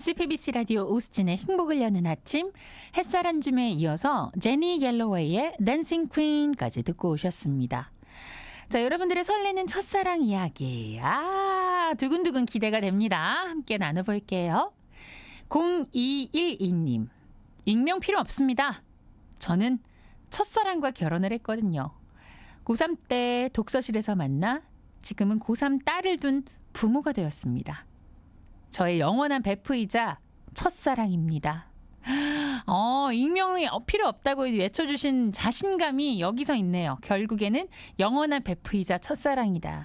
CPBC 라디오 오수진의 행복을 여는 아침, 햇살 한 줌에 이어서 제니 갤러웨이의 댄싱 퀸까지 듣고 오셨습니다. 자, 여러분들의 설레는 첫사랑 이야기, 두근두근 기대가 됩니다. 함께 나눠볼게요. 0212님, 익명 필요 없습니다. 저는 첫사랑과 결혼을 했거든요. 고3 때 독서실에서 만나 지금은 고3 딸을 둔 부모가 되었습니다. 저의 영원한 베프이자 첫사랑입니다. 익명이 필요 없다고 외쳐주신 자신감이 여기서 있네요. 결국에는 영원한 베프이자 첫사랑이다.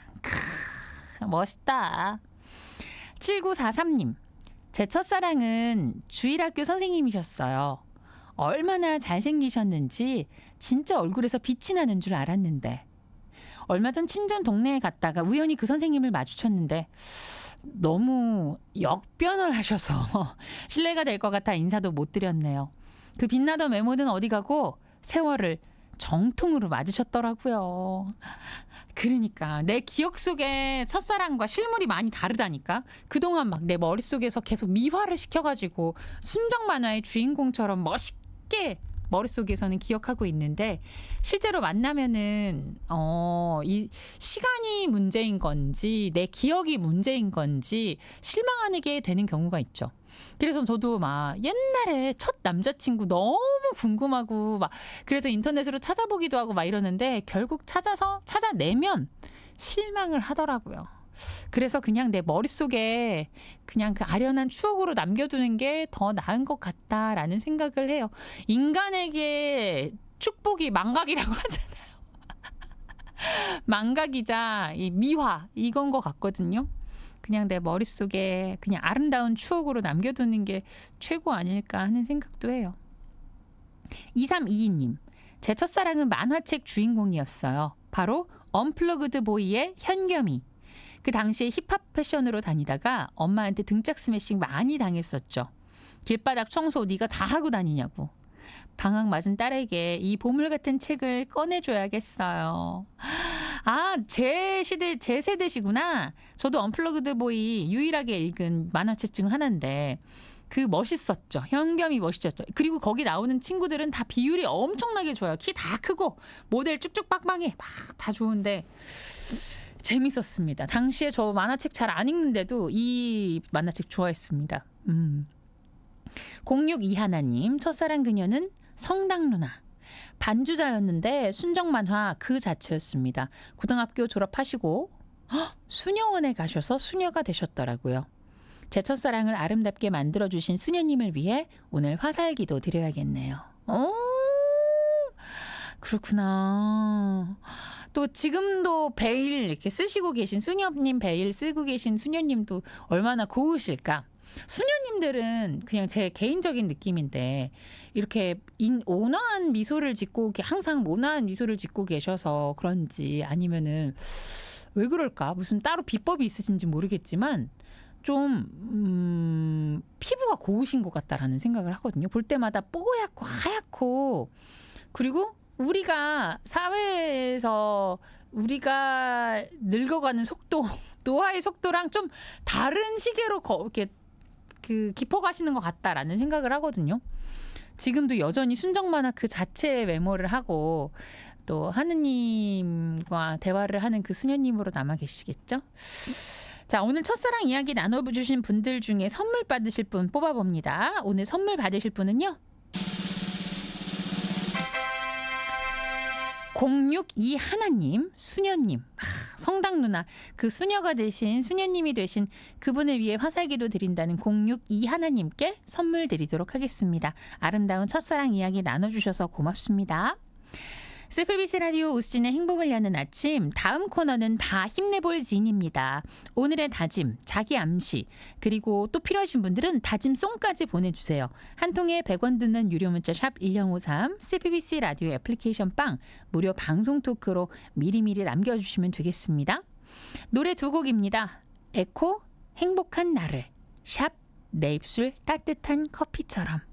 멋있다. 7943님, 제 첫사랑은 주일학교 선생님이셨어요. 얼마나 잘생기셨는지 진짜 얼굴에서 빛이 나는 줄 알았는데, 얼마 전 친정 동네에 갔다가 우연히 그 선생님을 마주쳤는데 너무 역변을 하셔서 실례가 될 것 같아 인사도 못 드렸네요. 그 빛나던 외모는 어디 가고 세월을 정통으로 맞으셨더라고요. 그러니까 내 기억 속에 첫사랑과 실물이 많이 다르다니까. 그동안 막 내 머릿속에서 계속 미화를 시켜가지고 순정 만화의 주인공처럼 멋있게 머릿속에서는 기억하고 있는데, 실제로 만나면은 이 시간이 문제인 건지 내 기억이 문제인 건지 실망하게 되는 경우가 있죠. 그래서 저도 막 옛날에 첫 남자친구 너무 궁금하고 막 그래서 인터넷으로 찾아보기도 하고 막 이러는데, 결국 찾아내면 실망을 하더라고요. 그래서 그냥 내 머릿속에 그냥 그 아련한 추억으로 남겨두는 게 더 나은 것 같다라는 생각을 해요. 인간에게 축복이 망각이라고 하잖아요. 망각이자 이 미화, 이건 것 같거든요. 그냥 내 머릿속에 그냥 아름다운 추억으로 남겨두는 게 최고 아닐까 하는 생각도 해요. 2322님, 제 첫사랑은 만화책 주인공이었어요. 바로 언플러그드 보이의 현겸이. 그 당시에 힙합 패션으로 다니다가 엄마한테 등짝 스매싱 많이 당했었죠. 길바닥 청소 네가 다 하고 다니냐고. 방학 맞은 딸에게 이 보물 같은 책을 꺼내줘야겠어요. 제 세대시구나. 저도 언플러그드 보이 유일하게 읽은 만화책 중 하나인데 그 멋있었죠. 현겸이 멋있었죠. 그리고 거기 나오는 친구들은 다 비율이 엄청나게 좋아요. 키 다 크고 모델 쭉쭉 빡빡해. 막 다 좋은데 재밌었습니다. 당시에 저 만화책 잘 안 읽는데도 이 만화책 좋아했습니다. 062하나님, 첫사랑 그녀는 성당 누나. 반주자였는데 순정 만화 그 자체였습니다. 고등학교 졸업하시고 수녀원에 가셔서 수녀가 되셨더라고요. 제 첫사랑을 아름답게 만들어주신 수녀님을 위해 오늘 화살기도 드려야겠네요. 그렇구나. 또 지금도 베일 이렇게 쓰시고 계신 수녀님, 베일 쓰고 계신 수녀님도 얼마나 고우실까. 수녀님들은 그냥 제 개인적인 느낌인데 이렇게 온화한 미소를 짓고 항상 온화한 미소를 짓고 계셔서 그런지, 아니면은 왜 그럴까, 무슨 따로 비법이 있으신지 모르겠지만 좀 피부가 고우신 것 같다라는 생각을 하거든요. 볼 때마다 뽀얗고 하얗고, 그리고 우리가 사회에서 우리가 늙어가는 속도, 노화의 속도랑 좀 다른 시계로 이렇게 깊어가시는 것 같다라는 생각을 하거든요. 지금도 여전히 순정 만화 그 자체의 외모를 하고 또 하느님과 대화를 하는 그 수녀님으로 남아 계시겠죠? 자, 오늘 첫사랑 이야기 나눠주신 분들 중에 선물 받으실 분 뽑아봅니다. 오늘 선물 받으실 분은요, 062하나님, 수녀님, 성당 누나, 그 수녀가 되신 수녀님이 되신 그분을 위해 화살기도 드린다는 062하나님께 선물 드리도록 하겠습니다. 아름다운 첫사랑 이야기 나눠주셔서 고맙습니다. CPBC 라디오 오수진의 행복을 여는 아침, 다음 코너는 다 힘내볼 진입니다. 오늘의 다짐, 자기 암시, 그리고 또 필요하신 분들은 다짐송까지 보내주세요. 한 통에 100원 듣는 유료 문자 샵 1053, CPBC 라디오 애플리케이션 빵, 무료 방송 토크로 미리미리 남겨주시면 되겠습니다. 노래 두 곡입니다. 에코, 행복한 나를, 샵, 내 입술 따뜻한 커피처럼.